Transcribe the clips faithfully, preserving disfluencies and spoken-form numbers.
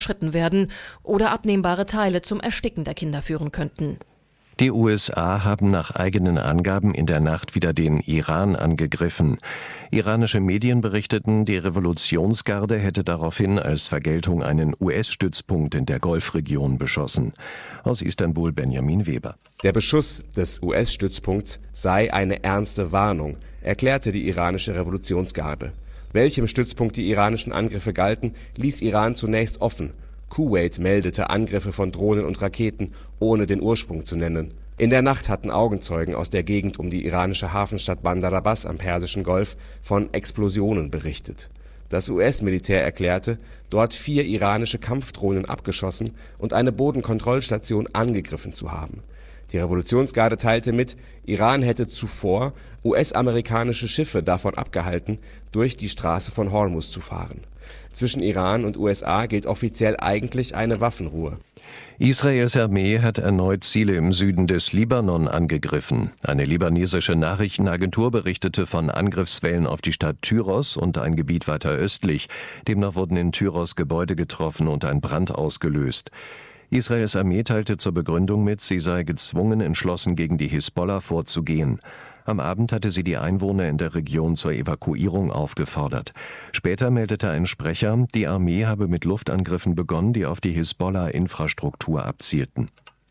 überschritten werden oder abnehmbare Teile zum Ersticken der Kinder führen könnten. Die U S A haben nach eigenen Angaben in der Nacht wieder den Iran angegriffen. Iranische Medien berichteten, die Revolutionsgarde hätte daraufhin als Vergeltung einen U S-Stützpunkt in der Golfregion beschossen. Aus Istanbul Benjamin Weber. Der Beschuss des U S-Stützpunkts sei eine ernste Warnung, erklärte die iranische Revolutionsgarde. Welchem Stützpunkt die iranischen Angriffe galten, ließ Iran zunächst offen. Kuwait meldete Angriffe von Drohnen und Raketen, ohne den Ursprung zu nennen. In der Nacht hatten Augenzeugen aus der Gegend um die iranische Hafenstadt Bandar Abbas am Persischen Golf von Explosionen berichtet. Das U S-Militär erklärte, dort vier iranische Kampfdrohnen abgeschossen und eine Bodenkontrollstation angegriffen zu haben. Die Revolutionsgarde teilte mit, Iran hätte zuvor U S-amerikanische Schiffe davon abgehalten, durch die Straße von Hormuz zu fahren. Zwischen Iran und U S A gilt offiziell eigentlich eine Waffenruhe. Israels Armee hat erneut Ziele im Süden des Libanon angegriffen. Eine libanesische Nachrichtenagentur berichtete von Angriffswellen auf die Stadt Tyros und ein Gebiet weiter östlich. Demnach wurden in Tyros Gebäude getroffen und ein Brand ausgelöst. Israels Armee teilte zur Begründung mit, sie sei gezwungen, entschlossen gegen die Hisbollah vorzugehen. Am Abend hatte sie die Einwohner in der Region zur Evakuierung aufgefordert. Später meldete ein Sprecher, die Armee habe mit Luftangriffen begonnen, die auf die Hisbollah-Infrastruktur abzielten.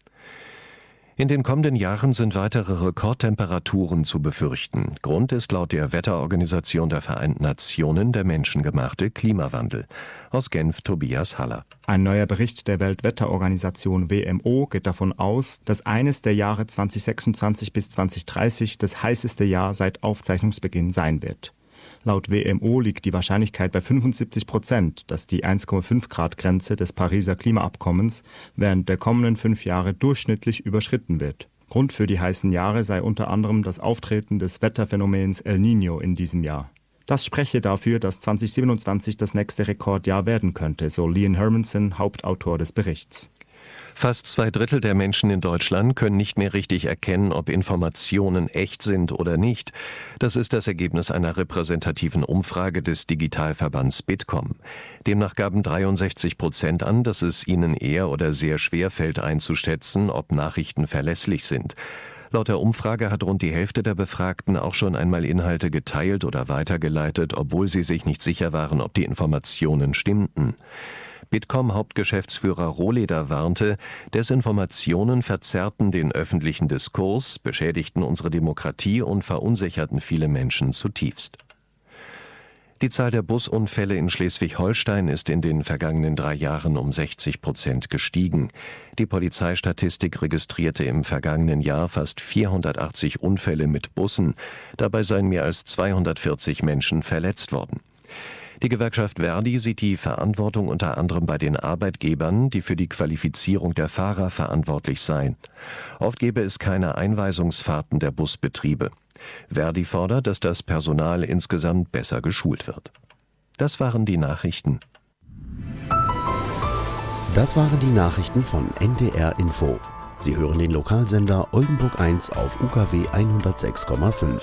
In den kommenden Jahren sind weitere Rekordtemperaturen zu befürchten. Grund ist laut der Wetterorganisation der Vereinten Nationen der menschengemachte Klimawandel. Aus Genf Tobias Haller. Ein neuer Bericht der Weltwetterorganisation W M O geht davon aus, dass eines der Jahre zweitausendsechsundzwanzig bis zweitausenddreißig das heißeste Jahr seit Aufzeichnungsbeginn sein wird. Laut W M O liegt die Wahrscheinlichkeit bei fünfundsiebzig Prozent, dass die eins Komma fünf Grad Grenze des Pariser Klimaabkommens während der kommenden fünf Jahre durchschnittlich überschritten wird. Grund für die heißen Jahre sei unter anderem das Auftreten des Wetterphänomens El Niño in diesem Jahr. Das spreche dafür, dass zweitausendsiebenundzwanzig das nächste Rekordjahr werden könnte, so Leon Hermanson, Hauptautor des Berichts. Fast zwei Drittel der Menschen in Deutschland können nicht mehr richtig erkennen, ob Informationen echt sind oder nicht. Das ist das Ergebnis einer repräsentativen Umfrage des Digitalverbands Bitkom. Demnach gaben dreiundsechzig Prozent an, dass es ihnen eher oder sehr schwer fällt einzuschätzen, ob Nachrichten verlässlich sind. Laut der Umfrage hat rund die Hälfte der Befragten auch schon einmal Inhalte geteilt oder weitergeleitet, obwohl sie sich nicht sicher waren, ob die Informationen stimmten. Bitkom-Hauptgeschäftsführer Rohleder warnte, Desinformationen verzerrten den öffentlichen Diskurs, beschädigten unsere Demokratie und verunsicherten viele Menschen zutiefst. Die Zahl der Busunfälle in Schleswig-Holstein ist in den vergangenen drei Jahren um sechzig Prozent gestiegen. Die Polizeistatistik registrierte im vergangenen Jahr fast vierhundertachtzig Unfälle mit Bussen. Dabei seien mehr als zweihundertvierzig Menschen verletzt worden. Die Gewerkschaft Verdi sieht die Verantwortung unter anderem bei den Arbeitgebern, die für die Qualifizierung der Fahrer verantwortlich seien. Oft gebe es keine Einweisungsfahrten der Busbetriebe. Verdi fordert, dass das Personal insgesamt besser geschult wird. Das waren die Nachrichten. Das waren die Nachrichten von N D R Info. Sie hören den Lokalsender Oldenburg eins auf U K W hundertsechs Komma fünf.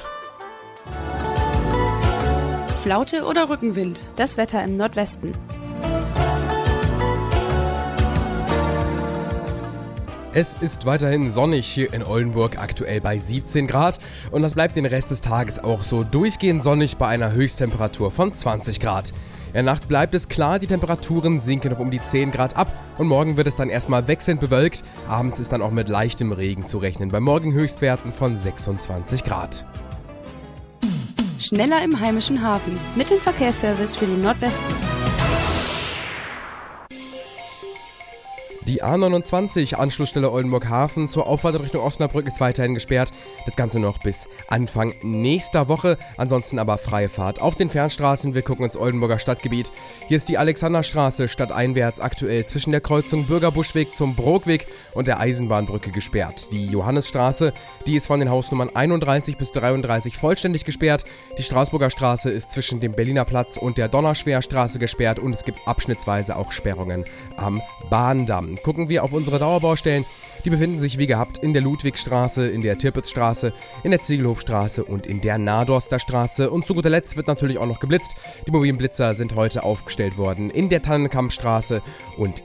Flaute oder Rückenwind? Das Wetter im Nordwesten. Es ist weiterhin sonnig hier in Oldenburg, aktuell bei siebzehn Grad. Und das bleibt den Rest des Tages auch so durchgehend sonnig bei einer Höchsttemperatur von zwanzig Grad. In der Nacht bleibt es klar, die Temperaturen sinken noch um die zehn Grad ab. Und morgen wird es dann erstmal wechselnd bewölkt. Abends ist dann auch mit leichtem Regen zu rechnen, bei Morgenhöchstwerten von sechsundzwanzig Grad. Schneller im heimischen Hafen. Mit dem Verkehrsservice für den Nordwesten. Die A neunundzwanzig, Anschlussstelle Oldenburg Hafen zur Auffahrt Richtung Osnabrück ist weiterhin gesperrt. Das Ganze noch bis Anfang nächster Woche. Ansonsten aber freie Fahrt auf den Fernstraßen. Wir gucken ins Oldenburger Stadtgebiet. Hier ist die Alexanderstraße stadteinwärts aktuell zwischen der Kreuzung Bürgerbuschweg zum Brookweg und der Eisenbahnbrücke gesperrt. Die Johannesstraße, die ist von den Hausnummern einunddreißig bis dreiunddreißig vollständig gesperrt. Die Straßburger Straße ist zwischen dem Berliner Platz und der Donnerschwerstraße gesperrt und es gibt abschnittsweise auch Sperrungen am Bahndamm. Gucken wir auf unsere Dauerbaustellen. Die befinden sich wie gehabt in der Ludwigstraße, in der Tirpitzstraße, in der Ziegelhofstraße und in der Nadorster Straße. Und zu guter Letzt wird natürlich auch noch geblitzt. Die mobilen Blitzer sind heute aufgestellt worden in der Tannenkampstraße und